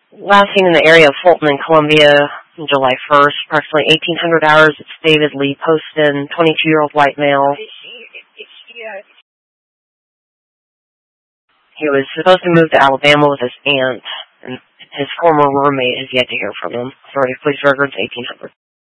Last seen in the area of Fulton and Columbia on July 1st, approximately 1800 hours. It's David Lee Poston, 22-year-old white male. He was supposed to move to Alabama with his aunt, and his former roommate has yet to hear from him. Authority police records 1800.